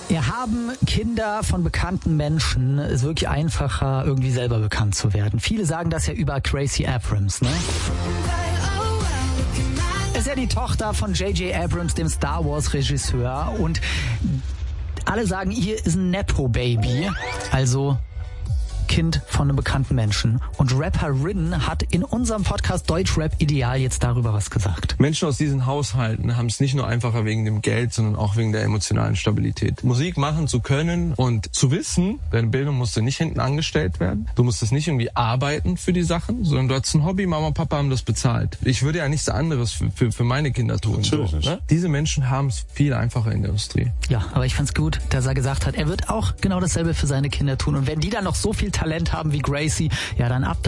Ja, haben Kinder von bekannten Menschen es wirklich einfacher, irgendwie selber bekannt zu werden? Viele sagen das ja über Gracie Abrams, ne? Ist ja die Tochter von J.J. Abrams, dem Star Wars Regisseur, und alle sagen, ihr ist ein Nepo-Baby, also Kind von einem bekannten Menschen. Und Rapper Rin hat in unserem Podcast Deutschrap Ideal jetzt darüber was gesagt. Menschen aus diesen Haushalten haben es nicht nur einfacher wegen dem Geld, sondern auch wegen der emotionalen Stabilität. Musik machen zu können und zu wissen, deine Bildung musste nicht hinten angestellt werden. Du musstest nicht irgendwie arbeiten für die Sachen, sondern du hattest ein Hobby, Mama und Papa haben das bezahlt. Ich würde ja nichts anderes für meine Kinder tun. Natürlich nicht. Ne? Diese Menschen haben es viel einfacher in der Industrie. Ja, aber ich fand's gut, dass er gesagt hat, er wird auch genau dasselbe für seine Kinder tun. Und wenn die dann noch so viel Talent haben wie Gracie, ja, dann ab